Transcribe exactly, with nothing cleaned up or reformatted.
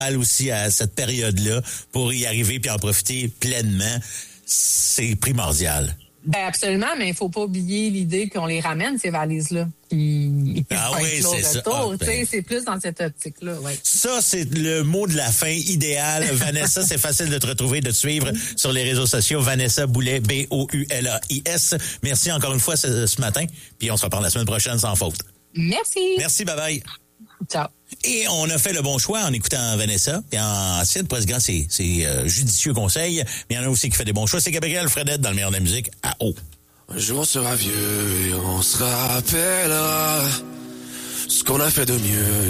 aussi à cette période-là pour y arriver puis en profiter pleinement. C'est primordial. Ben absolument, mais il faut pas oublier l'idée qu'on les ramène, ces valises-là. Puis, ah oui, c'est ça. Retour, ah, ben. C'est plus dans cette optique-là. Ouais. Ça, c'est le mot de la fin idéal. Vanessa, c'est facile de te retrouver, de te suivre sur les réseaux sociaux. Vanessa Boulay, B O U L A I S. Merci encore une fois ce, ce matin. Puis on se reparle la semaine prochaine sans faute. Merci. Merci, bye-bye. Ciao. Et on a fait le bon choix en écoutant Vanessa et en Sid Presgrand, c'est c'est euh, judicieux conseil, mais il y en a aussi qui fait des bons choix. C'est Gabriel Fredette dans le meilleur de la musique à eau. Un jour on sera vieux et on se rappellera ce qu'on a fait de mieux.